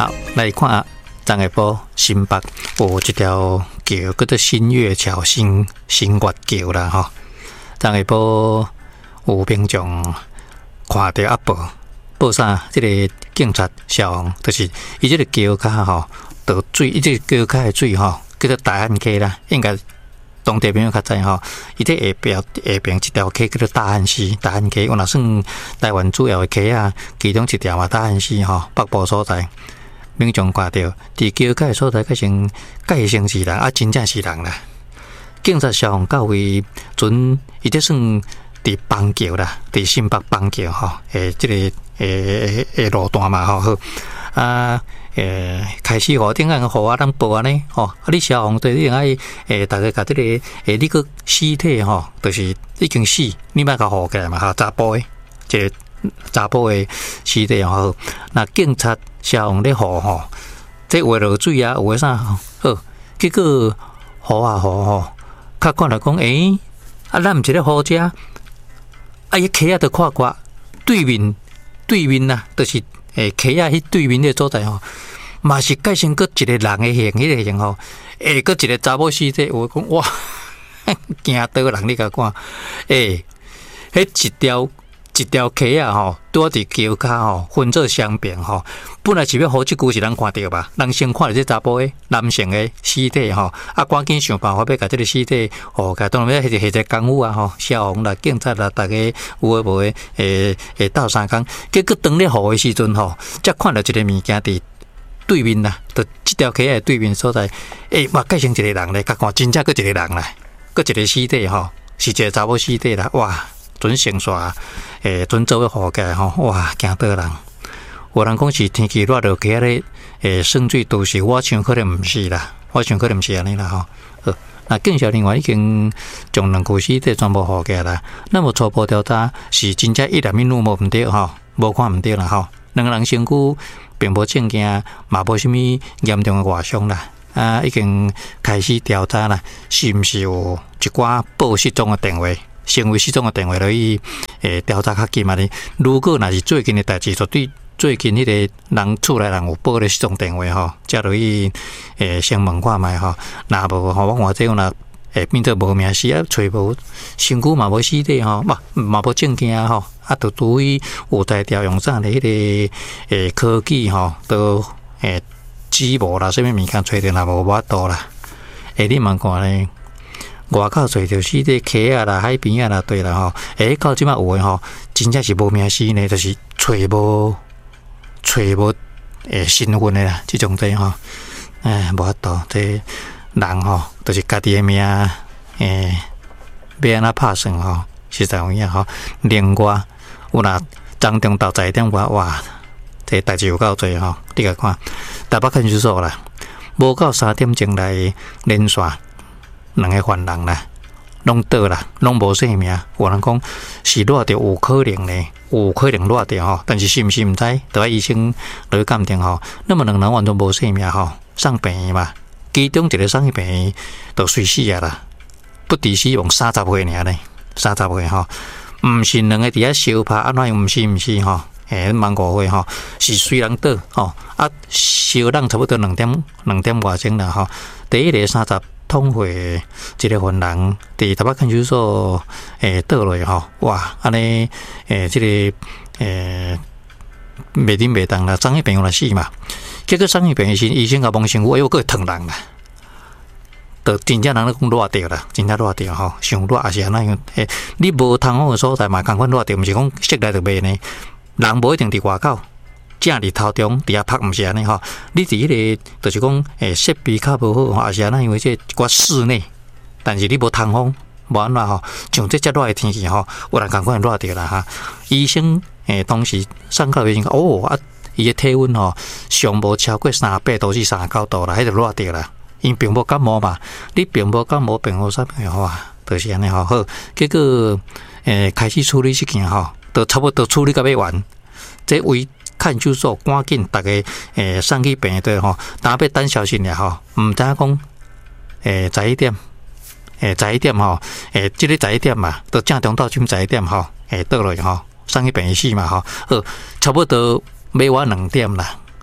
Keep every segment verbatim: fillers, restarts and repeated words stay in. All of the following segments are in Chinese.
好，来看张下晡新北有一条桥叫做新月桥、新新月桥啦吼。张下晡有民众看到啊报报啥？这个警察消防，就是伊这个桥卡吼，倒水，伊这个桥卡的水吼，叫做大汉溪啦，应该当地朋友较知吼。伊这下边下边一条溪叫做大汉溪，大汉溪，我若算台湾主要的溪啊，其中一条嘛大汉溪吼，北部所在。民众看到伫桥界所在，改成改成是人啊，真正是人啦。警察消防到位，准伊这算伫邦桥啦，伫新北邦桥吼，诶，即、这个诶诶路段嘛吼好啊，诶开始互顶岸互啊，咱报安尼吼，啊你消防队你爱诶，大家甲即、这个诶，你个尸体吼，就是已经死，你莫甲互起来嘛，哈查甫诶，即个查甫诶尸体吼，那警察消防咧护吼，这话落水啊，有诶啥好？结果护啊护吼，较看来讲，诶、欸，啊，咱毋是咧护遮，啊，伊溪啊，着看过对面对面呐、啊，就是诶溪啊，迄对面诶所在吼，嘛是改成佫一个人诶形，迄、那个形吼，诶，佫一个查某尸体，我讲哇，惊倒人你甲看，诶、欸，迄一条。一条溪啊吼，拄伫桥骹吼，分做双边吼。本来是要好即句是人看到吧，人先看到这查甫诶男性诶尸体吼，啊，赶紧想办法要甲即个尸体吼，甲当然要下下功夫啊吼，消防啦、警察啦，大家有诶无诶，诶诶斗相共。结果当咧护诶时阵吼，才看到一个物件伫对面啦，就即条溪诶对面所在，诶、欸，嘛改成一个人咧，甲看真正佫一个人啦，佫一个尸体吼，是一个查某尸体啦，哇！准成煞，诶，准做伙护起来吼，哇，惊倒人！有人讲是天气热落起咧，诶，渗水都市，我想可能毋是啦，我想可能毋是安尼啦吼。好，那警察另外已经将两具尸体全部护起来啦。那么初步调查是真正一粒米路无毋对吼，无看毋对啦吼。两个人身躯并无证件，嘛无啥物严重诶外伤啦。啊，已经开始调查啦，是毋是有一寡报失踪诶电话？成为失踪的电话，落去诶调查较紧嘛哩。如果若是最近的代志，绝对最近迄个人厝内人有报咧失踪电话吼，才落去诶先问看卖吼。若无吼，我看这样若诶变做无名尸啊，找无身躯嘛无尸体吼，嘛嘛无证件吼，啊，就除非有在调用啥咧迄个诶科技吼，都诶指模啦，啥物物件找着若无法度啦。诶，你问看咧？外口找着尸体溪啊啦、海边啊啦，对啦吼，诶，到即摆有诶吼，真正是无名尸呢，就是找无找无诶身份诶啦，即种这吼，哎，无法度，这人吼，就是家己诶命，诶，要安怎拍算吼，实在有影吼。另外，有若当中到十一点外，哇，这代志有够多吼，你甲看，台北看守所啦，无到三点钟来连续。两个犯人啦，拢倒啦，拢无性命。有人讲是热着，有可能呢，有可能热着吼，但是是毋是毋知，得医生落去鉴定吼。那么两人完全无性命吼，送病院嘛，其中一个送去病院就随死啊啦，不治死亡三十岁尔呢，三十岁吼，毋是两个伫遐相拍，安怎样毋是毋是吼？诶，万五岁吼，是虽然倒吼，啊，烧人差不多两点两点外钟啦吼，第一个三十。通会一个犯人伫台北看守所诶倒落吼，哇！安尼诶，即、这个诶袂顶袂当啦，送去病院来死嘛。结果送去病院时，医生甲问身躯，哎呦，佫疼人啦，就真正人咧讲热着啦，真正热着吼，上热也是安那样。诶，你无通风诶所在嘛，共款热着，毋是讲室内就袂呢。人无一定伫外口。正伫头中伫遐拍，毋是安尼吼。你伫迄、那个，就是讲，诶，设备较无好，也是安尼，因为这一寡室内，但是你无通风，无安怎吼。像这遮热的天气吼，有人共款热着啦哈。医生诶，当时上课医生讲，哦啊，伊的体温吼，上无超过三十八度至三十九度啦，迄就热着啦。因并无感冒嘛，你并无感冒，并无啥物好啊，就是安尼吼。好，结果诶，开始处理事件吼，都差不多处理到尾完，这位。看守所赶紧，大家诶送去病院队吼，当要等消息了吼，毋知影讲诶十一点，诶十一点吼，诶即、这个十一点嘛，都正中到今十一点吼，诶倒落吼，送去病院死嘛吼，好，差不多尾晚两点啦，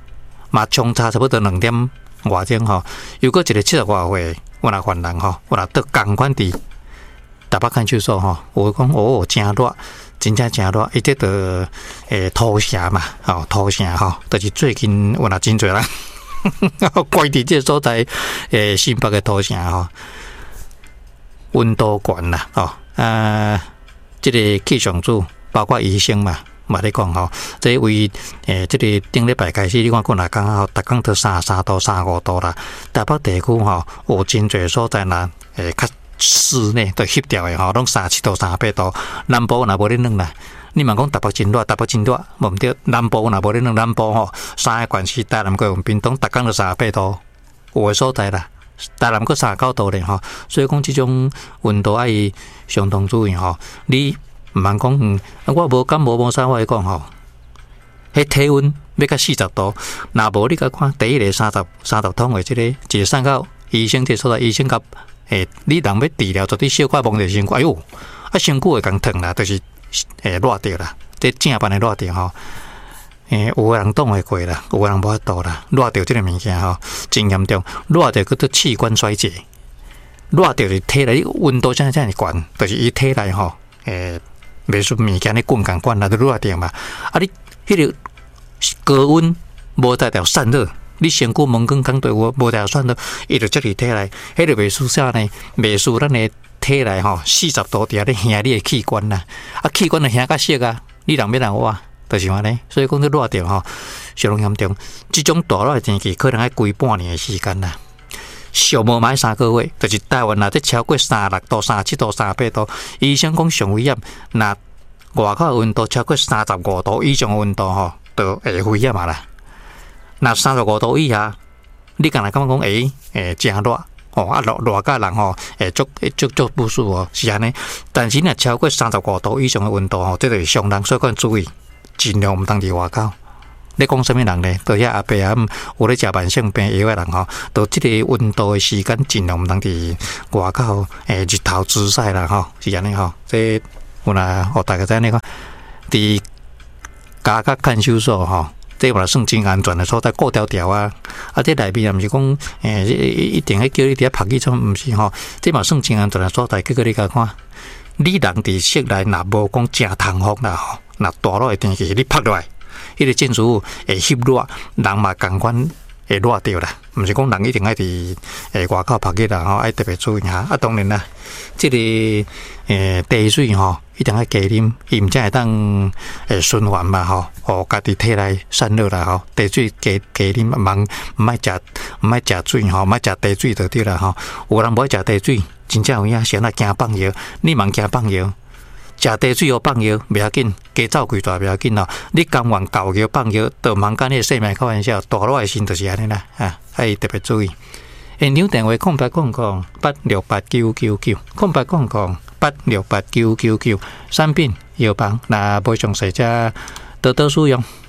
嘛相差差不多两点外钟吼。又过一个七十外岁，我若犯人吼，我若得共款伫台北看守所吼，有讲哦，真热，真正真热，伊这个诶土城嘛，吼土城吼，就是最近有若真侪人怪伫这所在诶新北嘅土城吼，温度悬啦，吼啊，这个气象组包括医生嘛。嘛咧讲吼，这为诶，这个顶礼拜开始，你看过哪讲吼，逐工都三三度、三五度啦。台北地区吼，有真侪所在啦，诶，较湿呢，都翕掉诶吼，拢三七度、三八度。南部若无咧冷啦，你嘛讲台北真热，台北真热，无毋对。南部若无咧冷，南部吼，三个县市台南、高雄、屏东，逐工都三八度，有诶所在啦。台南阁三九度咧吼，所以讲即种温度爱相当注意吼，你。毋通讲，嗯，我无感冒无啥，我会讲吼，迄体温要到四十度，若无你甲看第一个三十三十通的即、這个，一个送到医生这所在，医生甲诶，你人要治疗，绝对小可摸着身躯，哎哟，啊身躯会共疼啦，就是诶热着啦，这正版的热着吼，诶，有个人挡会过啦，有个人无法度啦，热着即个物件吼，真严重，热着叫做器官衰竭，热着是体内温度真正悬，就是伊体内吼，诶。袂说物件咧滚共滚啦，都热着嘛。啊，你迄个高温无代表散热，你身躯门更刚对我无代表散热，伊就积伫体内，迄个袂输啥呢？袂输咱的体内吼四十度底咧兄你的器官啦，啊器官就兄较色啊，你人要人我，就是安尼。所以讲你热着吼，相当严重。即种大热的天气，可能要规半年的时间啦。小无买三个月，就是台湾啊，这超过三六度、三七度、三八度，医生讲上危险。那外口温度超过三十五度以上的温度吼，都会危险嘛啦。那三十五度以下，你敢若感觉讲诶诶真热哦，啊热热甲人吼，诶足足足不舒服是安尼。但是若超过三十五度以上的温度吼，这就是伤人，所以讲注意，尽量毋通伫外口。你讲什么人呢？都遐阿伯啊，有咧食慢性病药的人吼，都即个温度的时间尽量毋通伫外口诶日头直晒啦吼，是安尼吼。这有啦，互大家知影看，伫家甲看守所吼，这嘛算真安全的所在，顾条条啊。啊，这内面也毋是讲诶，一定要叫你伫遐拍去，种毋是吼。这嘛算真安全的所在，结果你甲看，你人伫室内若无讲正通风啦吼，若大热的天气你拍落来。迄个建筑物会翕热，人嘛共款会热着啦。毋是讲人一定爱伫诶外口晒日啦，吼，爱特别注意下。啊，当然啦，即、這个诶茶水吼，一定要加啉，伊毋才会当诶循环嘛，吼，互家己体内散热啦，吼。茶水加加啉，茫毋爱食，毋爱食水吼，毋爱食茶水就对啦，吼。有人无爱食茶水，真正有影，先来惊放药，你茫惊放药。食茶水又放药，袂要紧，加走几大袂要紧咯。你甘愿搞药放药，都茫干你性命开玩笑，大热的心就是安尼啦，啊，爱特别注意。现场电话空八空空八六八九九九，空八空空八六八九九九，产品药房，那无详细者多多使用。